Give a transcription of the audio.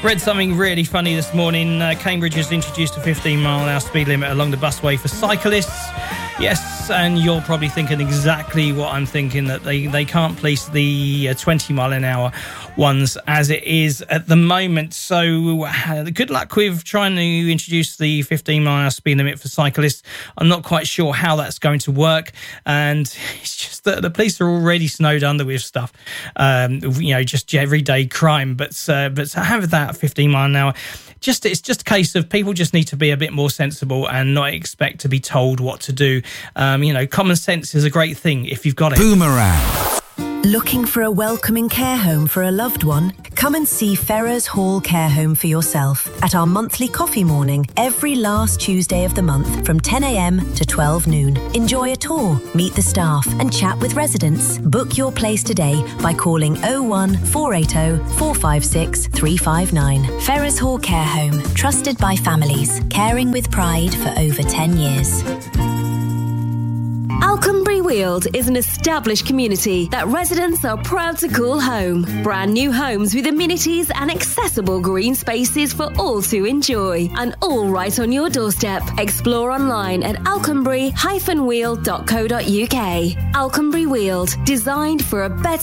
Read something really funny this morning. Cambridge has introduced a 15-mile-an-hour speed limit along the busway for cyclists. Yes, and you're probably thinking exactly what I'm thinking, that they can't police the 20-mile-an-hour ones as it is at the moment. So good luck with trying to introduce the 15-mile-an-hour speed limit for cyclists. I'm not quite sure how that's going to work, and it's just that the police are already snowed under with stuff, just everyday crime. But to have that 15-mile-an-hour, it's just a case of people just need to be a bit more sensible and not expect to be told what to do. Common sense is a great thing if you've got it. Boomerang. Looking for a welcoming care home for a loved one? Come and see Ferrers Hall Care Home for yourself at our monthly coffee morning every last Tuesday of the month from 10 a.m. to 12 noon. Enjoy a tour, meet the staff and chat with residents. Book your place today by calling 01 480 456 359. Ferrers Hall Care Home, trusted by families, caring with pride for over 10 years. Alconbury Weald is an established community that residents are proud to call home. Brand new homes with amenities and accessible green spaces for all to enjoy, and all right on your doorstep. Explore online at alconbury-weald.co.uk. Alconbury Weald, designed for a better